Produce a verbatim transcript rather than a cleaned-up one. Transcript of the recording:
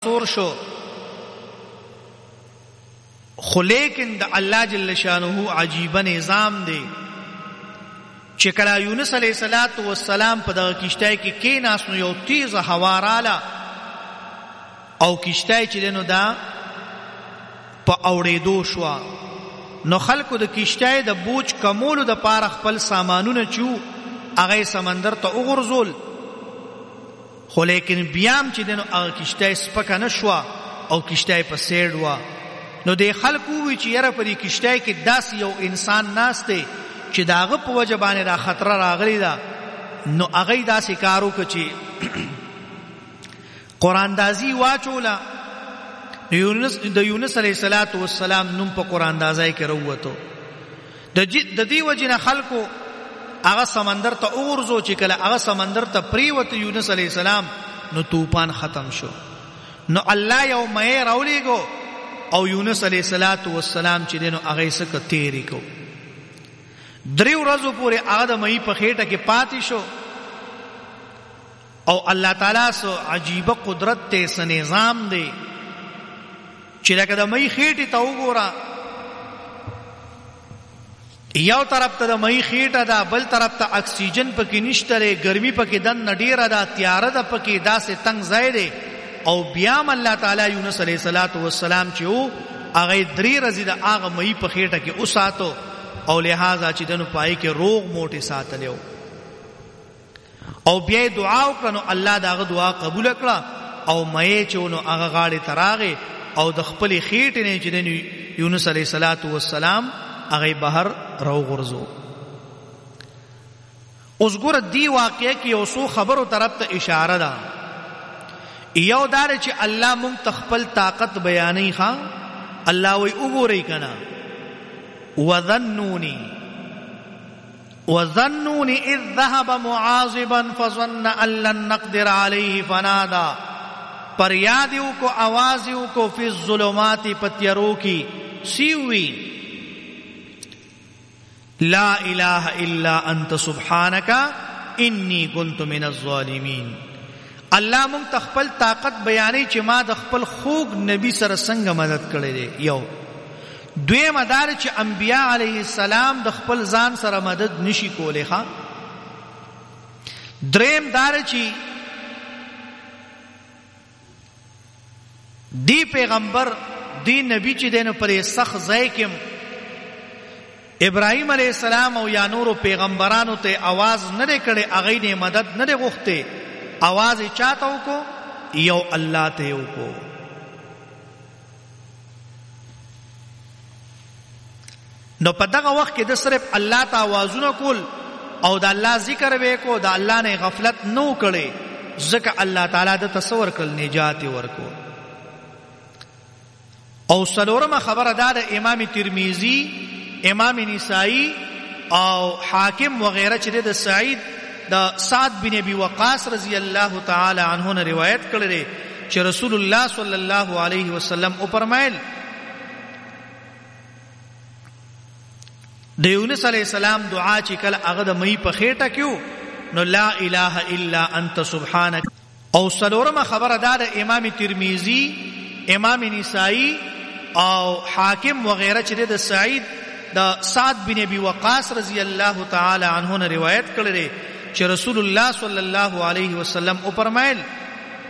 تور شو خو لیکن د الله جل شانه عجیب نظام دی چې کله یونس علیه السلام په دغه کشتۍ کې کېناست نو یو تیزه هوا رااله او کشتۍ چې نو دا په اورېدو شوه نو خلکو د کشتۍ د بوج کمولو د پاره خپل سامانونه چو هغه سمندر ته وغورځول خو لیکن بیام چې دنو هغه کشتۍ سپکه نه شوه او کشتۍ په سیډ وه نو د خلکو وی چې یاره په دې کشتۍ کې داسې یو انسان ناست دی چې د هغه په وجه باندې را خطره راغلی ده نو هغه داسې کار وکړه چې قراندازي واچوله یونس د یونس علیه السلام نوم په قراندازۍ کې راووتو د دې وجې نه خلکو هغه سمندر ته وغورځو چې کله هغه سمندر ته پریوته یونس علیه السلام نو طوفان ختم شو نو الله یو مې راولېږو او یونس علیه السلام چې دینو هغه څخه تیری کو دریو ورځو پورې هغه د مې په خېټه کې پاتې شو او الله تعالی سو عجیب قدرت ته سه نظام دی چې لکه د مې خېټه ته وګوره یو طرف ته د مې خېټه ده بل طرف ته اکسیجن پکې نشته لري ګرمي پکې دن نډیره ده تیاره ده پکې داسې تنگ ځای دی او بیا الله تعالی یونس علیه السلام چې وو هغه درې ورځې د هغه مې په خېټه کې اوساتو او لہذا چې دنو پای کې روغ موټي ساتلیو او بیا دعا وکړو الله داغه دعا قبول کړه او مې چونو هغه غاړي تراغه او د خپل خېټې نه چې د یونس علیه السلام هغه بهر راو غرزو اوس ګور دی واقعې کې یو څو خبرو طرف ته اشاره ده یو دار چې الله مونږ تخپل طاقت بیانې ښا الله وی وګورئ کنا وظنوني وظنوني اذ ذهب معاذبا فظن ان لن نقدر عليه فنادى پر یادیو کو آوازیو کو فی الظلمات پتیرو کی سیوی لا الہ الا انت سبحانک انی کنت من الظالمین الله مون تخپل طاقت بیانې چې ما د خپل خوږ نبی سره څنګه مدد کړې دی یو دوی مدار چې انبیاء علیه السلام د خپل ځان سره مدد نشي کولای ښا دریم دار چې دی پیغمبر دی نبی چې دینو پرې سخت ځای کې ابراهیم علیہ السلام او یا نورو پیغمبرانو ته आवाज نه کړي اغه نه مدد نه غوښته आवाज چاته وکړو یو الله ته وکړو نو په دغه وخت کې د صرف الله ته आवाजونه کول او د الله ذکر وکړو د الله نه غفلت نو کړي ځکه الله تعالی د تصور کړ نجات ورکو او څلورمه خبره ده د امام ترمذی امام نسائی او حاکم وغیرہ چې د سعید د سعد بن ابي وقاص رضی الله تعالی عنہ نے روایت کړي چې رسول الله صلی الله علیه وسلم او فرمایل د یونس علیہ السلام دعا چې کله هغه د مې په خېټه کېو نو لا اله الا انت سبحانك او څلورمه خبره ده د امام ترمذی امام نسائی او حاکم وغیرہ چې د سعید د سعد بن ابي وقاص رضی الله تعالی عنہ نے روایت کړي چې رسول الله صلی الله علیه وسلم او فرمایل